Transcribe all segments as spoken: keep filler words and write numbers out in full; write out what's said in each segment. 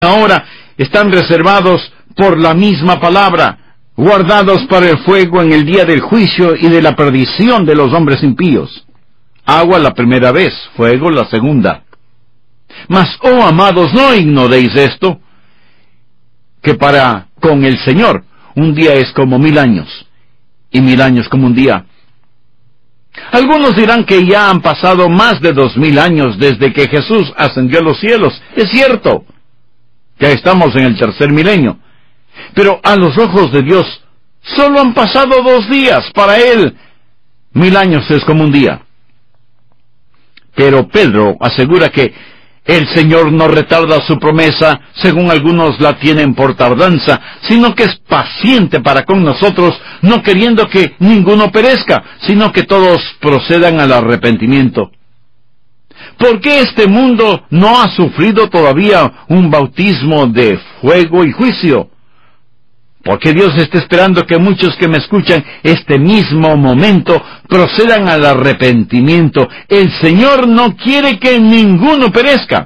ahora están reservados por la misma palabra, guardados para el fuego en el día del juicio y de la perdición de los hombres impíos. Agua la primera vez, fuego la segunda. Mas, oh amados, no ignoréis esto, que para con el Señor un día es como mil años, y mil años como un día. Algunos dirán que ya han pasado más de dos mil años desde que Jesús ascendió a los cielos. Es cierto, ya estamos en el tercer milenio, pero a los ojos de Dios solo han pasado dos días. Para Él, mil años es como un día. Pero Pedro asegura que el Señor no retarda su promesa, según algunos la tienen por tardanza, sino que es paciente para con nosotros, no queriendo que ninguno perezca, sino que todos procedan al arrepentimiento. ¿Por qué este mundo no ha sufrido todavía un bautismo de fuego y juicio? Porque Dios está esperando que muchos que me escuchan este mismo momento procedan al arrepentimiento. El Señor no quiere que ninguno perezca.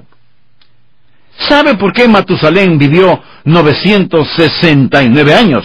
¿Sabe por qué Matusalén vivió novecientos sesenta y nueve años?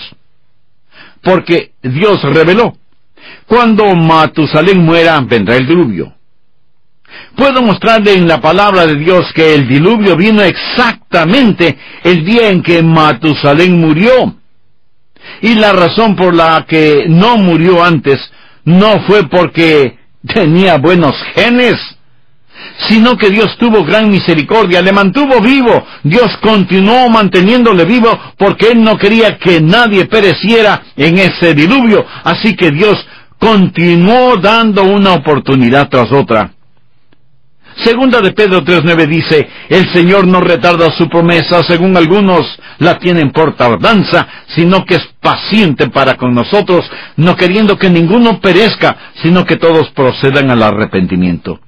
Porque Dios reveló: cuando Matusalén muera, vendrá el diluvio. Puedo mostrarle en la palabra de Dios que el diluvio vino exactamente el día en que Matusalén murió. Y la razón por la que no murió antes no fue porque tenía buenos genes, sino que Dios tuvo gran misericordia, le mantuvo vivo. Dios continuó manteniéndole vivo porque Él no quería que nadie pereciera en ese diluvio. Así que Dios continuó dando una oportunidad tras otra. Segunda de Pedro tres nueve dice: el Señor no retarda su promesa, según algunos la tienen por tardanza, sino que es paciente para con nosotros, no queriendo que ninguno perezca, sino que todos procedan al arrepentimiento.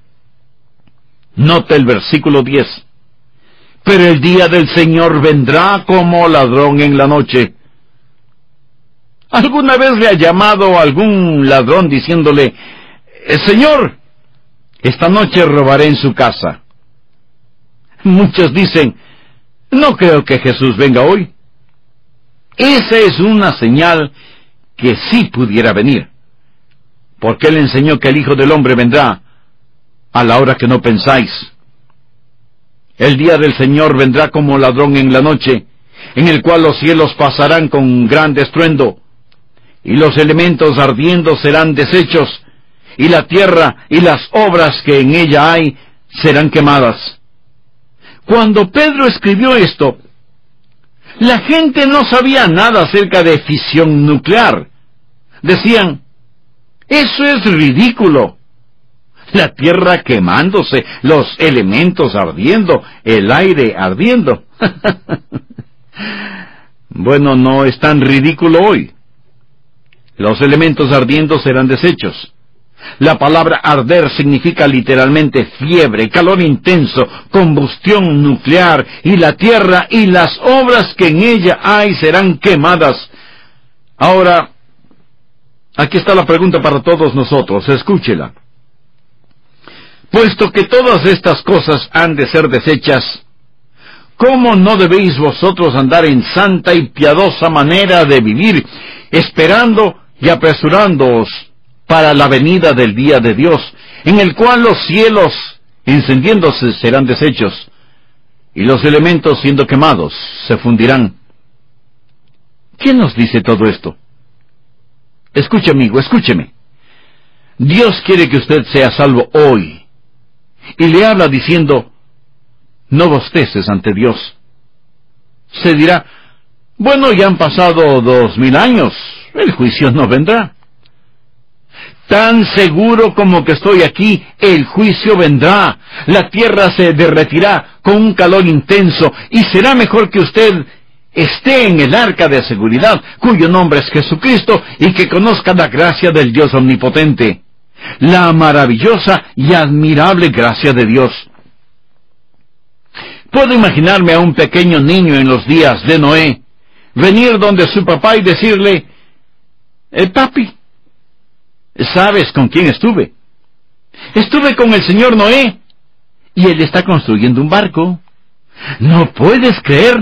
Note el versículo diez. Pero el día del Señor vendrá como ladrón en la noche. ¿Alguna vez le ha llamado a algún ladrón diciéndole: Señor, esta noche robaré en su casa? Muchos dicen: no creo que Jesús venga hoy. Esa es una señal que sí pudiera venir, porque Él enseñó que el Hijo del Hombre vendrá a la hora que no pensáis. El día del Señor vendrá como ladrón en la noche, en el cual los cielos pasarán con gran estruendo, y los elementos ardiendo serán deshechos, y la tierra y las obras que en ella hay serán quemadas. Cuando Pedro escribió esto, la gente no sabía nada acerca de fisión nuclear. Decían: eso es ridículo. La tierra quemándose, los elementos ardiendo, el aire ardiendo. Bueno, no es tan ridículo hoy. Los elementos ardiendo serán deshechos. La palabra arder significa literalmente fiebre, calor intenso, combustión nuclear, y la tierra y las obras que en ella hay serán quemadas. Ahora, aquí está la pregunta para todos nosotros, escúchela. Puesto que todas estas cosas han de ser deshechas, ¿cómo no debéis vosotros andar en santa y piadosa manera de vivir, esperando y apresurándoos para la venida del día de Dios, en el cual los cielos encendiéndose serán deshechos, y los elementos siendo quemados se fundirán? ¿Quién nos dice todo esto? Escuche, amigo, escúcheme. Dios quiere que usted sea salvo hoy, y le habla diciendo: no bosteces ante Dios. Se dirá: bueno, ya han pasado dos mil años, el juicio no vendrá. Tan seguro como que estoy aquí, el juicio vendrá. La tierra se derretirá con un calor intenso, y será mejor que usted esté en el arca de seguridad, cuyo nombre es Jesucristo, y que conozca la gracia del Dios omnipotente, la maravillosa y admirable gracia de Dios. Puedo imaginarme a un pequeño niño en los días de Noé venir donde su papá y decirle: eh, papi, ¿sabes con quién estuve? Estuve con el señor Noé, y él está construyendo un barco. No puedes creer